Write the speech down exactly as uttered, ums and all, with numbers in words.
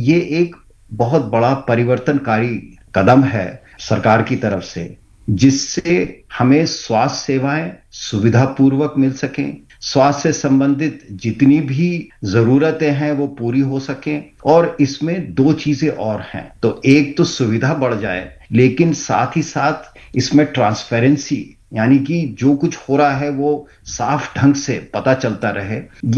ये एक बहुत बड़ा परिवर्तनकारी कदम है सरकार की तरफ से, जिससे हमें स्वास्थ्य सेवाएं सुविधापूर्वक मिल सकें, स्वास्थ्य से संबंधित जितनी भी जरूरतें हैं वो पूरी हो सकें। और इसमें दो चीजें और हैं, तो एक तो सुविधा बढ़ जाए, लेकिन साथ ही साथ इसमें ट्रांसपेरेंसी, यानी कि जो कुछ हो रहा है वो साफ ढंग से पता चलता रहे।